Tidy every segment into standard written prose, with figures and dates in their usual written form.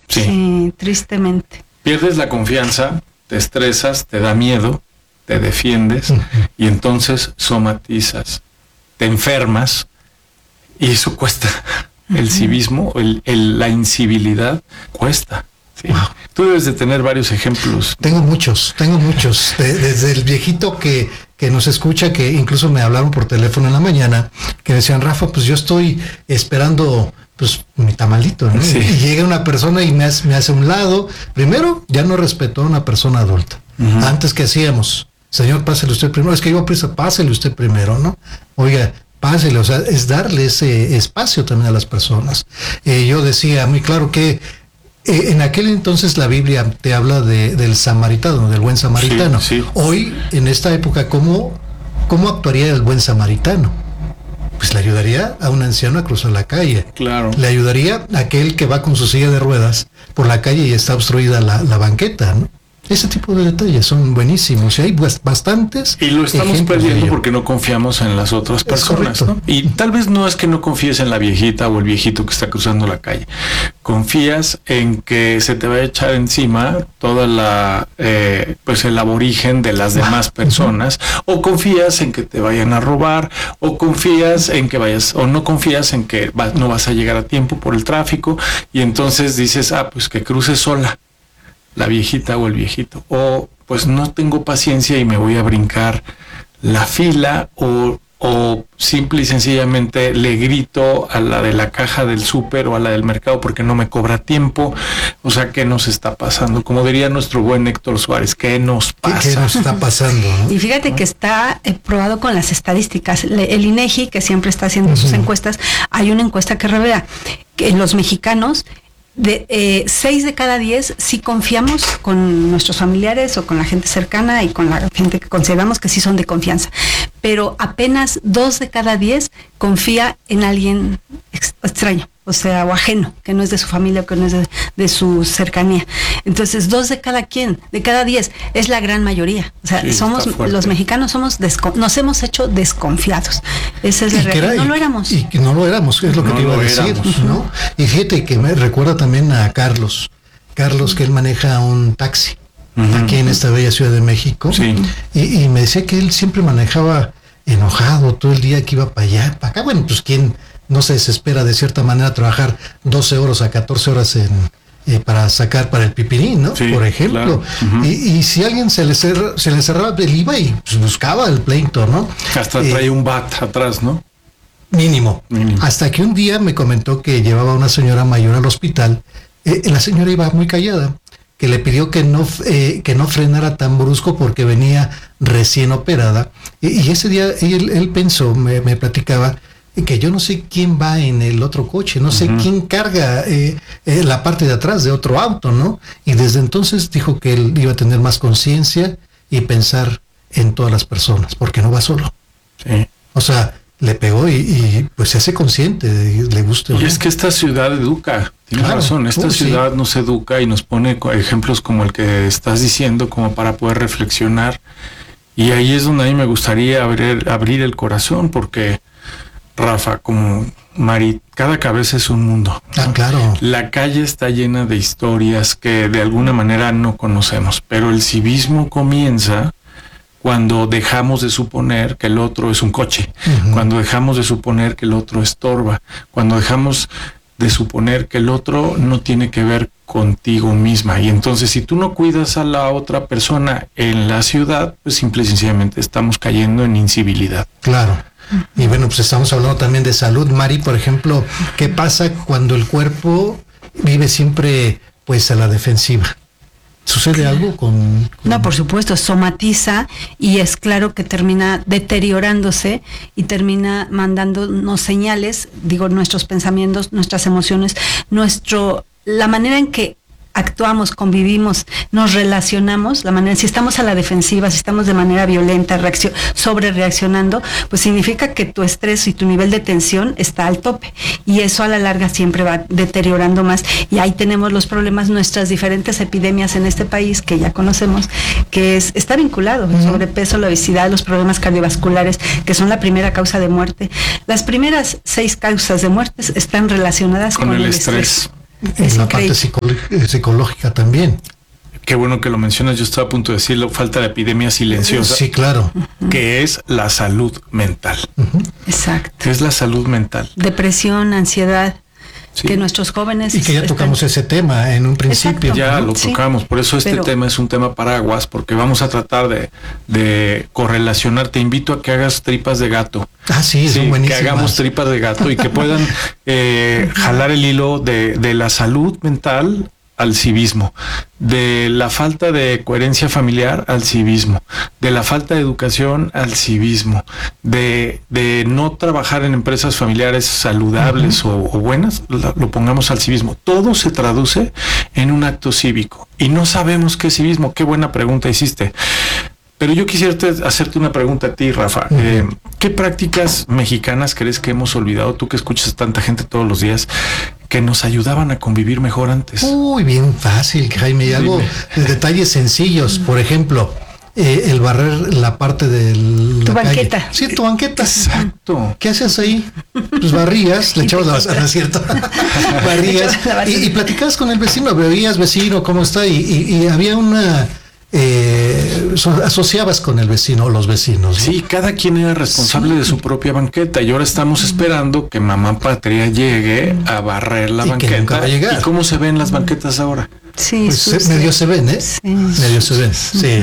Sí, tristemente. Pierdes la confianza, te estresas, te da miedo, te defiendes y entonces somatizas, te enfermas y eso cuesta. El civismo, la incivilidad cuesta. Sí. Wow. Tú debes de tener varios ejemplos. Tengo muchos. Desde el viejito que nos escucha, que incluso me hablaron por teléfono en la mañana, que decían, Rafa, pues yo estoy esperando pues mi tamalito, ¿no? Sí. Y llega una persona y me hace un lado. Primero, ya no respetó a una persona adulta. Antes, ¿qué hacíamos? Señor, pásele usted primero. Es que iba prisa, pásele usted primero, ¿no? Oiga, pásele, o sea, es darle ese espacio también a las personas. Yo decía muy claro que en aquel entonces la Biblia te habla del samaritano, del buen samaritano. Sí, sí. Hoy, en esta época, ¿cómo actuaría el buen samaritano? Pues le ayudaría a un anciano a cruzar la calle. Claro. Le ayudaría a aquel que va con su silla de ruedas por la calle y está obstruida la banqueta, ¿no? Ese tipo de detalles son buenísimos y hay bastantes. Y lo estamos perdiendo porque no confiamos en las otras personas, ¿no? Y tal vez no es que no confíes en la viejita o el viejito que está cruzando la calle. Confías en que se te va a echar encima toda pues el aborigen de las demás personas, o confías en que te vayan a robar, o confías en que vayas, o no confías en que no vas a llegar a tiempo por el tráfico, y entonces dices, pues que cruce sola la viejita o el viejito, o pues no tengo paciencia y me voy a brincar la fila, o simple y sencillamente le grito a la de la caja del súper o a la del mercado porque no me cobra tiempo. O sea, ¿qué nos está pasando? Como diría nuestro buen Héctor Suárez, ¿qué nos pasa? ¿Qué nos está pasando? Y fíjate que está probado con las estadísticas. El INEGI, que siempre está haciendo sus encuestas, hay una encuesta que revela que los mexicanos, de 6 de cada 10 sí confiamos con nuestros familiares o con la gente cercana y con la gente que consideramos que sí son de confianza, pero apenas 2 de cada 10 confía en alguien extraño, o sea, o ajeno, que no es de su familia o que no es de su cercanía. Entonces, 2 de cada 10 es la gran mayoría. O sea, sí, los mexicanos nos hemos hecho desconfiados. Esa es la realidad. No lo éramos. Y que no lo éramos, es lo que te iba a decir, ¿no? Y fíjate que me recuerda también a Carlos, que él maneja un taxi aquí en esta bella Ciudad de México. Sí. Y me decía que él siempre manejaba enojado todo el día, que iba para allá, para acá. Bueno, pues quién no se desespera de cierta manera trabajar 12 horas a 14 horas para sacar para el pipirín, ¿no? Sí, por ejemplo. Claro. Y si alguien se le cerraba, él iba y pues, buscaba el pleito, ¿no? Hasta traía un bat atrás, ¿no? Mínimo. Hasta que un día me comentó que llevaba a una señora mayor al hospital. La señora iba muy callada, que le pidió que no frenara tan brusco porque venía recién operada. Y ese día él pensó, me platicaba, que yo no sé quién va en el otro coche, no sé quién carga la parte de atrás de otro auto, ¿no? Y desde entonces dijo que él iba a tener más conciencia y pensar en todas las personas, porque no va solo. Sí. O sea, le pegó y pues se hace consciente, le gusta. Y es que esta ciudad educa, tienes razón, esta ciudad nos educa y nos pone ejemplos como el que estás diciendo, como para poder reflexionar. Y ahí es donde a mí me gustaría abrir el corazón, porque Rafa, como Mari, cada cabeza es un mundo, ¿no? Claro. La calle está llena de historias que de alguna manera no conocemos, pero el civismo comienza cuando dejamos de suponer que el otro es un coche, cuando dejamos de suponer que el otro estorba, cuando dejamos de suponer que el otro no tiene que ver contigo misma. Y entonces, si tú no cuidas a la otra persona en la ciudad, pues simple y sencillamente estamos cayendo en incivilidad. Claro. Y bueno, pues estamos hablando también de salud. Mari, por ejemplo, ¿qué pasa cuando el cuerpo vive siempre pues a la defensiva? ¿Sucede algo con...? No, por supuesto, somatiza y es claro que termina deteriorándose y termina mandándonos señales, nuestros pensamientos, nuestras emociones, la manera en que actuamos, convivimos, nos relacionamos, si estamos a la defensiva, si estamos de manera violenta, sobre reaccionando, pues significa que tu estrés y tu nivel de tensión está al tope, y eso a la larga siempre va deteriorando más, y ahí tenemos los problemas, nuestras diferentes epidemias en este país que ya conocemos, que está vinculado, el sobrepeso, la obesidad, los problemas cardiovasculares, que son la primera causa de muerte. Las primeras 6 causas de muertes están relacionadas con el estrés. En la parte psicológica también. Qué bueno que lo mencionas, yo estaba a punto de decirlo, falta de epidemia silenciosa. Sí, claro. Que es la salud mental. Exacto. ¿Qué es la salud mental? Depresión, ansiedad. Sí. Que nuestros jóvenes... Y que ya tocamos ese tema en un principio. Exacto. Ya lo tocamos, por eso este tema es un tema paraguas, porque vamos a tratar de correlacionar. Te invito a que hagas tripas de gato. Ah, sí, son buenísimas. Que hagamos tripas de gato y que puedan jalar el hilo de la salud mental al civismo, de la falta de coherencia familiar al civismo, de la falta de educación al civismo, de no trabajar en empresas familiares saludables o buenas, lo pongamos al civismo. Todo se traduce en un acto cívico y no sabemos qué es civismo. Qué buena pregunta hiciste. Pero yo quisiera hacerte una pregunta a ti, Rafa. ¿Qué prácticas mexicanas crees que hemos olvidado? Tú que escuchas a tanta gente todos los días, que nos ayudaban a convivir mejor antes. Uy, bien fácil, Jaime. Y algo de detalles sencillos. Por ejemplo, el barrer la parte de la banqueta. Sí, tu banqueta. Exacto. ¿Qué haces ahí? Pues barrías, le echabas la basura, ¿cierto? Barrías y platicabas con el vecino, veías vecino, cómo está, y había una... asociabas con el vecino o los vecinos, ¿no? Sí, cada quien era responsable de su propia banqueta y ahora estamos esperando que mamá patria llegue a barrer la banqueta. Que nunca va a llegar. ¿Y cómo se ven las banquetas ahora? Sí, pues medio se ven, ¿eh? Sí. Medio se ven. Sí.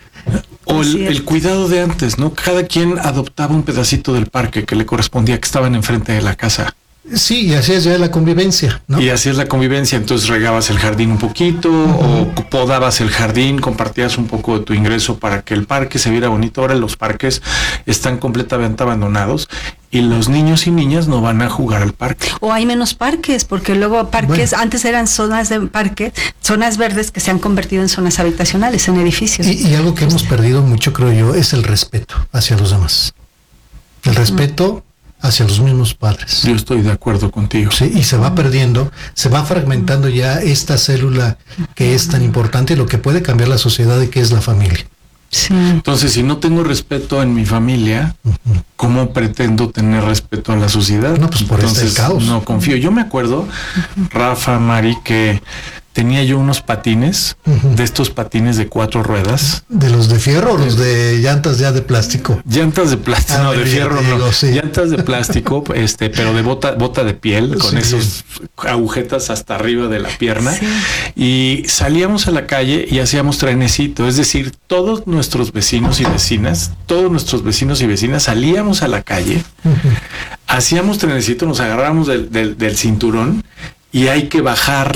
O el cuidado de antes, ¿no? Cada quien adoptaba un pedacito del parque que le correspondía, que estaban enfrente de la casa. Sí, y así es ya la convivencia, ¿no? Y así es la convivencia, entonces regabas el jardín un poquito, o podabas el jardín, compartías un poco de tu ingreso para que el parque se viera bonito. Ahora los parques están completamente abandonados y los niños y niñas no van a jugar al parque. O hay menos parques, porque luego parques, antes eran zonas de parques, zonas verdes que se han convertido en zonas habitacionales, en edificios. Y algo que hemos perdido mucho, creo yo, es el respeto hacia los demás. El respeto hacia los mismos padres. Yo estoy de acuerdo contigo. Sí, y se va perdiendo, se va fragmentando ya esta célula que es tan importante y lo que puede cambiar la sociedad y que es la familia. Sí. Entonces, si no tengo respeto en mi familia, ¿cómo pretendo tener respeto en la sociedad? No, pues por entonces, este caos. No confío. Yo me acuerdo, Rafa, Mari, que tenía yo unos patines, de estos patines de 4 ruedas. ¿De los de fierro o los de llantas ya de plástico? Llantas de plástico, no, de fierro digo, no. Sí. Llantas de plástico, pero de bota de piel, con esos agujetas hasta arriba de la pierna. Sí. Y salíamos a la calle y hacíamos trenecito, es decir, todos nuestros vecinos y vecinas salíamos a la calle, hacíamos trenecito, nos agarrábamos del cinturón. Y hay que bajar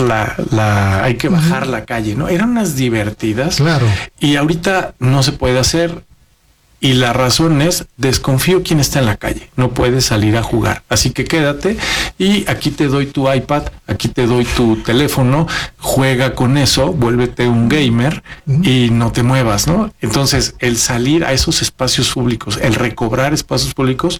bajar la calle, ¿no? Eran unas divertidas. Claro. Y ahorita no se puede hacer. Y la razón es, desconfío quién está en la calle. No puedes salir a jugar. Así que quédate y aquí te doy tu iPad, aquí te doy tu teléfono, juega con eso, vuélvete un gamer y no te muevas, ¿no? Entonces, el salir a esos espacios públicos, el recobrar espacios públicos,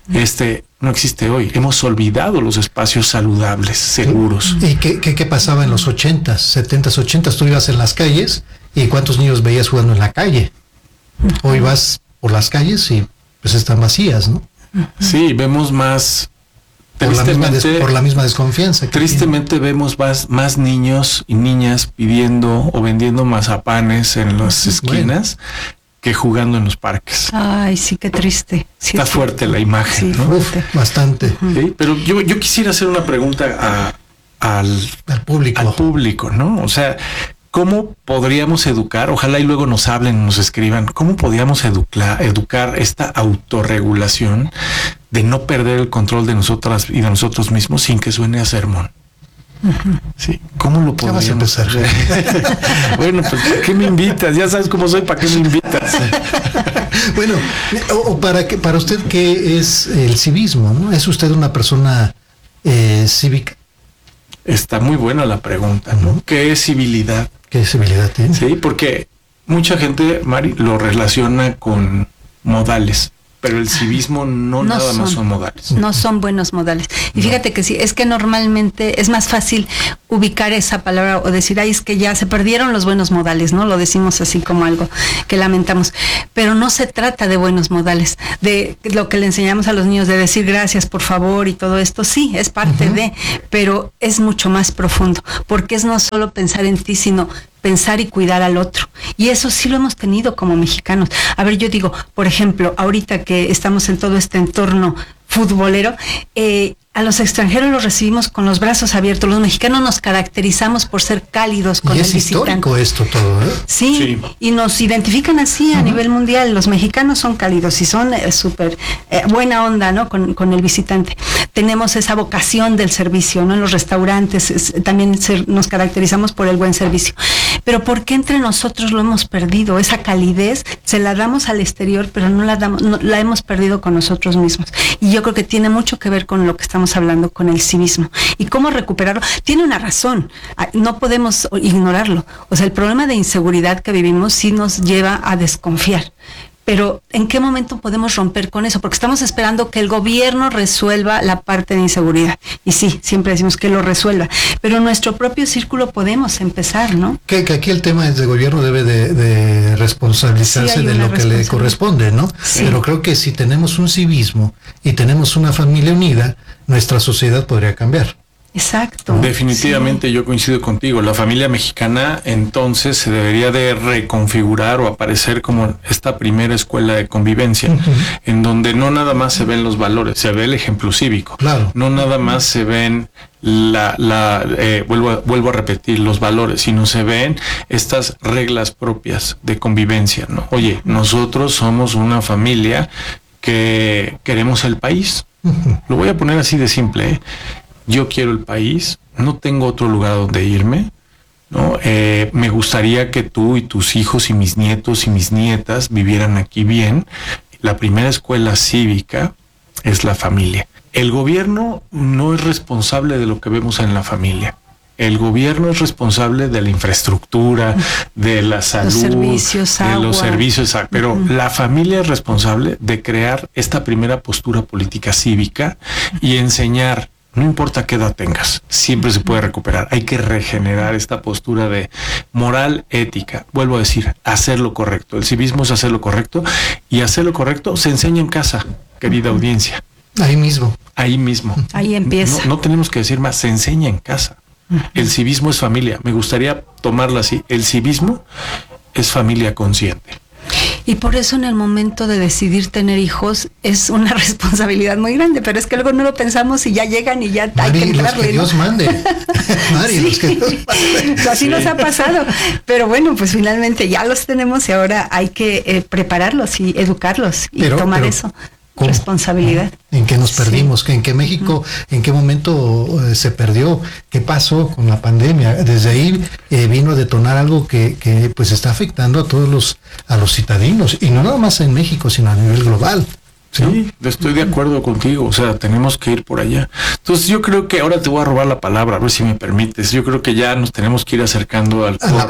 no existe hoy. Hemos olvidado los espacios saludables, seguros. ¿Y qué pasaba en los 80s, 70s, 80s? Tú ibas en las calles y ¿cuántos niños veías jugando en la calle? Hoy vas por las calles y pues están vacías, ¿no? Sí, vemos más... Por la misma desconfianza. Tristemente vemos más niños y niñas pidiendo o vendiendo mazapanes en las esquinas que jugando en los parques. Ay, sí, qué triste. Sí, está fuerte la imagen, sí, ¿no? Bastante. Sí, pero yo quisiera hacer una pregunta al público, ¿no? O sea, ¿cómo podríamos educar? Ojalá y luego nos hablen, nos escriban. ¿Cómo podríamos educar esta autorregulación de no perder el control de nosotras y de nosotros mismos sin que suene a sermón? Sí, ¿cómo lo podríamos hacer? Bueno, pues ¿para qué me invitas? Ya sabes cómo soy, ¿para qué me invitas? Bueno, para usted, ¿qué es el civismo, ¿no? ¿Es usted una persona cívica? Está muy buena la pregunta, ¿no? ¿Qué es civilidad? ¿Qué civilidad tiene? Sí, porque mucha gente, Mari, lo relaciona con modales, pero el civismo no nada más son modales. No son buenos modales. Y fíjate que sí, es que normalmente es más fácil ubicar esa palabra o decir, ay, es que ya se perdieron los buenos modales, ¿no? Lo decimos así como algo que lamentamos. Pero no se trata de buenos modales, de lo que le enseñamos a los niños, de decir gracias, por favor, y todo esto. Sí, es parte de, pero es mucho más profundo, porque es no solo pensar en ti, sino pensar y cuidar al otro. Y eso sí lo hemos tenido como mexicanos. A ver, yo digo, por ejemplo, ahorita que estamos en todo este entorno futbolero, a los extranjeros los recibimos con los brazos abiertos. Los mexicanos nos caracterizamos por ser cálidos con el visitante. Es histórico esto todo, ¿eh? Sí, y nos identifican así a nivel mundial. Los mexicanos son cálidos y son súper buena onda, ¿no? Con el visitante. Tenemos esa vocación del servicio, ¿no? En los restaurantes también nos caracterizamos por el buen servicio. Pero ¿por qué entre nosotros lo hemos perdido? Esa calidez se la damos al exterior, pero no la hemos perdido con nosotros mismos. Y yo creo que tiene mucho que ver con lo que estamos hablando, con el civismo. ¿Y cómo recuperarlo? Tiene una razón, no podemos ignorarlo. O sea, el problema de inseguridad que vivimos sí nos lleva a desconfiar. Pero ¿en qué momento podemos romper con eso? Porque estamos esperando que el gobierno resuelva la parte de inseguridad. Y sí, siempre decimos que lo resuelva. Pero en nuestro propio círculo podemos empezar, ¿no? Que aquí el tema del gobierno debe de responsabilizarse de lo que le corresponde, ¿no? Sí. Pero creo que si tenemos un civismo y tenemos una familia unida, nuestra sociedad podría cambiar. Exacto. Definitivamente sí. Yo coincido contigo. La familia mexicana entonces se debería de reconfigurar o aparecer como esta primera escuela de convivencia, en donde no nada más se ven los valores, se ve el ejemplo cívico. Claro. No nada más se ven vuelvo a repetir los valores, sino se ven estas reglas propias de convivencia, ¿no? Oye, nosotros somos una familia que queremos el país. Lo voy a poner así de simple, ¿eh? Yo quiero el país, no tengo otro lugar donde irme, ¿no? Me gustaría que tú y tus hijos y mis nietos y mis nietas vivieran aquí bien. La primera escuela cívica es la familia. El gobierno no es responsable de lo que vemos en la familia. El gobierno es responsable de la infraestructura, de la salud, los servicios, de los servicios, pero la familia es responsable de crear esta primera postura política cívica y enseñar. No importa qué edad tengas, siempre se puede recuperar. Hay que regenerar esta postura de moral, ética. Vuelvo a decir, hacer lo correcto. El civismo es hacer lo correcto, y hacer lo correcto se enseña en casa, querida audiencia. Ahí mismo. Ahí mismo. Ahí empieza. No tenemos que decir más, se enseña en casa. El civismo es familia. Me gustaría tomarlo así. El civismo es familia consciente. Y por eso en el momento de decidir tener hijos es una responsabilidad muy grande, pero es que luego no lo pensamos y ya llegan y ya Mari, hay que entrarle, los que Dios mande. Mari, sí. Los que Dios mande. Así nos ha pasado, pero bueno, pues finalmente ya los tenemos y ahora hay que prepararlos y educarlos y tomar eso. ¿Cómo? Responsabilidad. ¿En qué nos perdimos? Sí. ¿En qué México, en qué momento se perdió? ¿Qué pasó con la pandemia? Desde ahí vino a detonar algo que pues está afectando a todos a los citadinos, y no nada más en México, sino a nivel global. Sí, estoy de acuerdo contigo, o sea, tenemos que ir por allá. Entonces yo creo que ahora te voy a robar la palabra, a ver si me permites. Yo creo que ya nos tenemos que ir acercando al corte,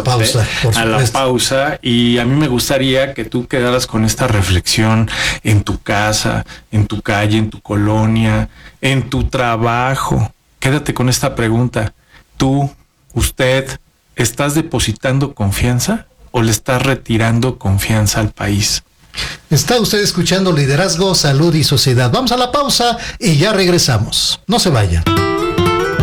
a la pausa, y a mí me gustaría que tú quedaras con esta reflexión en tu casa, en tu calle, en tu colonia, en tu trabajo. Quédate con esta pregunta. Tú, usted, ¿estás depositando confianza o le estás retirando confianza al país? Está usted escuchando Liderazgo, Salud y Sociedad. Vamos a la pausa y ya regresamos. No se vayan.